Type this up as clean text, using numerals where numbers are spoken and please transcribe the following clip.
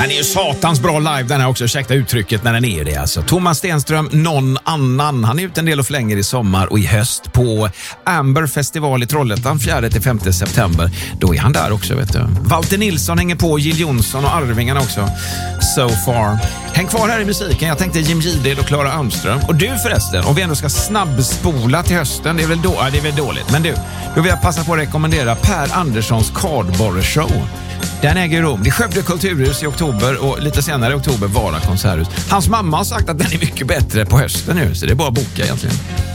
Den är ju satans bra live den här också, ursäkta uttrycket när den är det alltså. Thomas Stenström, någon annan. Han är ute en del och flänger i sommar och i höst på Amber Festival i Trollhättan 4-5 september. Då är han där också, vet du. Walter Nilsson hänger på, Jill Johnson och Arvingarna också. So far. Häng kvar här i musiken. Jag tänkte Jim Gidel och Clara Almström. Och du förresten, om vi ändå ska snabbspola till hösten, det är väl dåligt. Men du, då vill jag passa på att rekommendera Per Anderssons Cardboard Show. Den äger rum. Det är Skövde Kulturhus i oktober och lite senare i oktober Vara konserthus. Hans mamma har sagt att den är mycket bättre på hösten nu, så det är bara att boka egentligen.